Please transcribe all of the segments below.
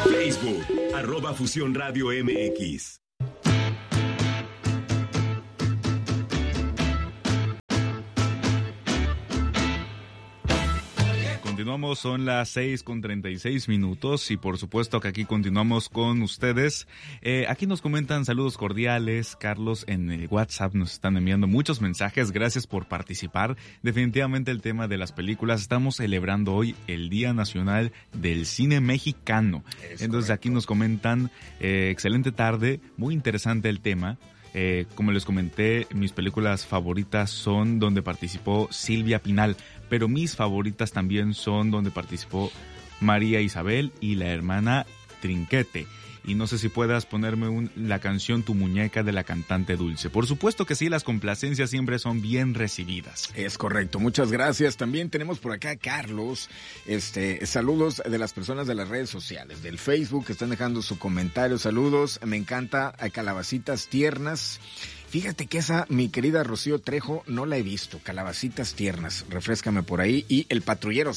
Facebook, @Fusión Radio MX. Continuamos, son las 6:36 y por supuesto que aquí continuamos con ustedes. Aquí nos comentan saludos cordiales. Carlos, en el WhatsApp nos están enviando muchos mensajes. Gracias por participar. Definitivamente el tema de las películas. Estamos celebrando hoy el Día Nacional del Cine Mexicano. Entonces aquí nos comentan, excelente tarde, muy interesante el tema. Como les comenté, mis películas favoritas son donde participó Silvia Pinal, pero mis favoritas también son donde participó María Isabel y la hermana Trinquete. Y no sé si puedas ponerme la canción Tu Muñeca de la cantante Dulce. Por supuesto que sí, las complacencias siempre son bien recibidas. Es correcto, muchas gracias. También tenemos por acá, Carlos, saludos de las personas de las redes sociales, del Facebook, que están dejando su comentario. Saludos, me encanta a Calabacitas Tiernas. Fíjate que esa, mi querida Rocío Trejo, no la he visto. Calabacitas Tiernas, refréscame por ahí. Y El Patrullero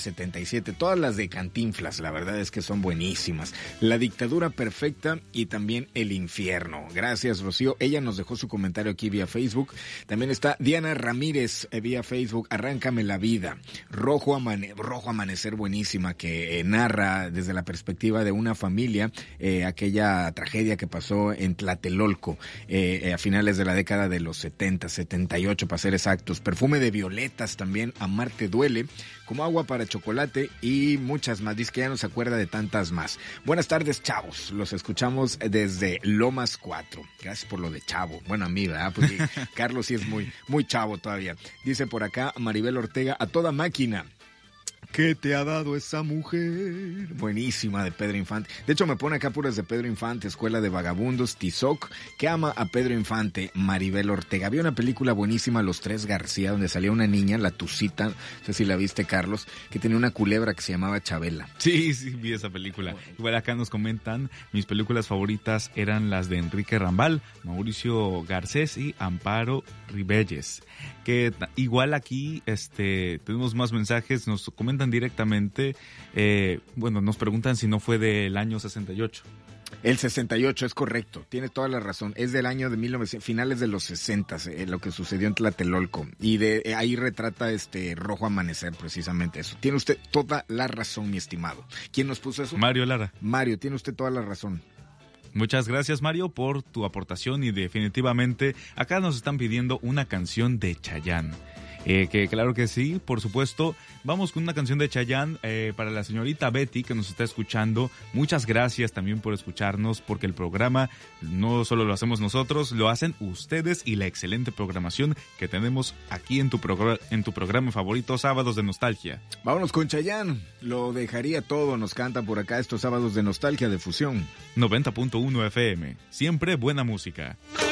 777, todas las de Cantinflas, la verdad es que son buenísimas. La Dictadura Perfecta y también El Infierno. Gracias, Rocío. Ella nos dejó su comentario aquí vía Facebook. También está Diana Ramírez vía Facebook, Arráncame la Vida. Rojo Amanecer, buenísima, que narra desde la perspectiva de una familia aquella tragedia que pasó en Tlatelolco a finales de la década de los 70, 78 para ser exactos. Perfume de Violetas también, Amarte Duele, Como Agua para Chocolate y muchas más. Dice que ya no se acuerda de tantas más. Buenas tardes, chavos. Los escuchamos desde Lomas 4. Gracias por lo de chavo. Bueno, a mí, ¿verdad? Porque Carlos sí es muy chavo todavía. Dice por acá Maribel Ortega, A Toda Máquina. ¿Qué te ha dado esa mujer? Buenísima, de Pedro Infante. De hecho, me pone acá puras de Pedro Infante, Escuela de Vagabundos, Tizoc, que ama a Pedro Infante, Maribel Ortega. Había una película buenísima, Los Tres García, donde salía una niña, la Tucita, no sé si la viste, Carlos, que tenía una culebra que se llamaba Chabela. Sí, vi esa película. Igual acá nos comentan, mis películas favoritas eran las de Enrique Rambal, Mauricio Garcés y Amparo Ribelles. Que igual aquí tenemos más mensajes, nos comentan directamente, nos preguntan si no fue del año 68. El 68, es correcto, tiene toda la razón, es del año de 1900, finales de los 60, lo que sucedió en Tlatelolco, y de ahí retrata Rojo Amanecer, precisamente eso. Tiene usted toda la razón, mi estimado. ¿Quién nos puso eso? Mario Lara. Mario, tiene usted toda la razón. Muchas gracias, Mario, por tu aportación y definitivamente acá nos están pidiendo una canción de Chayanne. Que claro que sí, por supuesto. Vamos con una canción de Chayanne para la señorita Betty que nos está escuchando. Muchas gracias también por escucharnos, porque el programa no solo lo hacemos nosotros, lo hacen ustedes y la excelente programación que tenemos aquí en tu programa favorito, Sábados de Nostalgia. Vámonos con Chayanne, lo dejaría todo, nos canta por acá estos Sábados de Nostalgia de Fusión 90.1 FM, siempre buena música.